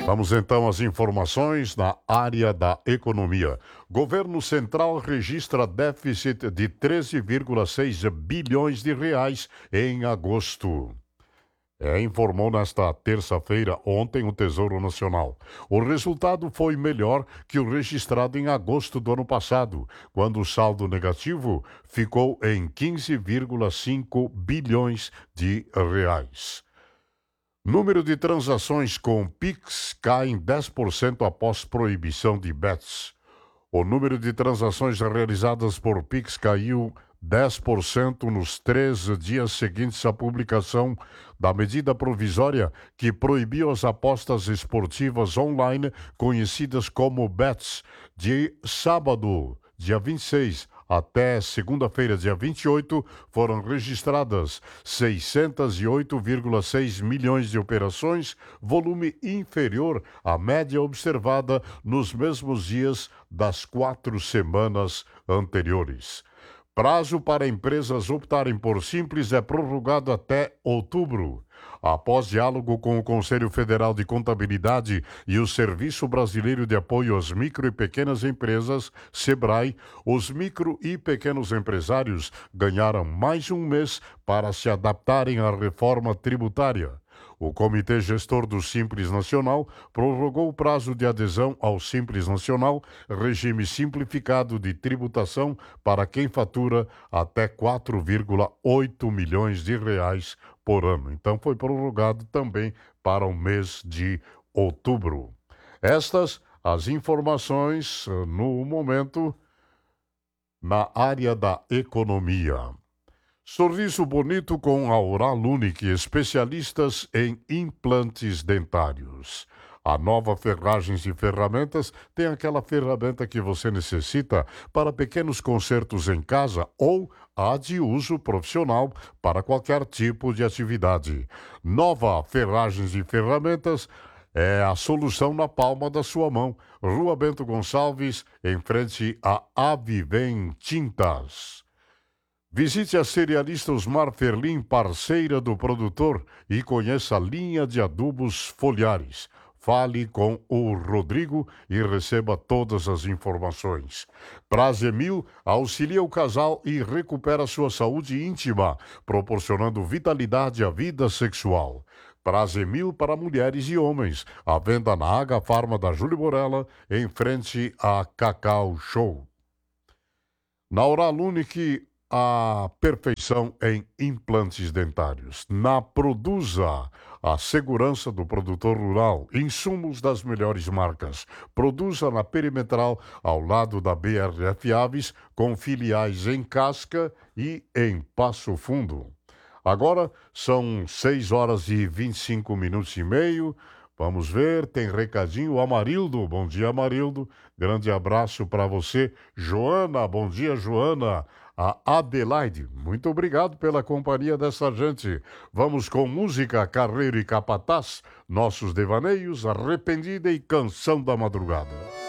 Vamos então às informações na área da economia. Governo Central registra déficit de 13,6 bilhões de reais em agosto. Informou nesta terça-feira, ontem, o Tesouro Nacional. O resultado foi melhor que o registrado em agosto do ano passado, quando o saldo negativo ficou em 15,5 bilhões de reais. Número de transações com Pix cai em 10% após proibição de bets. O número de transações realizadas por Pix caiu 10% nos 3 dias seguintes à publicação da medida provisória que proibiu as apostas esportivas online, conhecidas como bets, de sábado, dia 26, até segunda-feira, dia 28, foram registradas 608,6 milhões de operações, volume inferior à média observada nos mesmos dias das 4 semanas anteriores. Prazo para empresas optarem por Simples é prorrogado até outubro. Após diálogo com o Conselho Federal de Contabilidade e o Serviço Brasileiro de Apoio às Micro e Pequenas Empresas, SEBRAE, os micro e pequenos empresários ganharam mais um mês para se adaptarem à reforma tributária. O Comitê Gestor do Simples Nacional prorrogou o prazo de adesão ao Simples Nacional, regime simplificado de tributação para quem fatura até 4,8 milhões de reais por ano. Então foi prorrogado também para o mês de outubro. Estas as informações no momento na área da economia. Sorriso bonito com a Oral Unique, especialistas em implantes dentários. A nova Ferragens e Ferramentas tem aquela ferramenta que você necessita para pequenos consertos em casa ou a de uso profissional para qualquer tipo de atividade. Nova Ferragens e Ferramentas é a solução na palma da sua mão. Rua Bento Gonçalves, em frente a Avivém Tintas. Visite a cerealista Osmar Ferlim, parceira do produtor, e conheça a linha de adubos foliares. Fale com o Rodrigo e receba todas as informações. Prazemil auxilia o casal e recupera sua saúde íntima, proporcionando vitalidade à vida sexual. Prazemil para mulheres e homens. À venda na H Farma da Júlio Borella, em frente a Cacau Show. Na Oral Unique, a perfeição em implantes dentários. Na Produza, a segurança do produtor rural. Insumos das melhores marcas. Produza na Perimetral, ao lado da BRF Aves, com filiais em Casca e em Passo Fundo. Agora são 6h25. Vamos ver, tem recadinho. Amarildo, bom dia, Amarildo. Grande abraço para você. Joana, bom dia, Joana. A Adelaide, muito obrigado pela companhia dessa gente. Vamos com música, Carreiro e Capataz, nossos devaneios, Arrependida e Canção da Madrugada.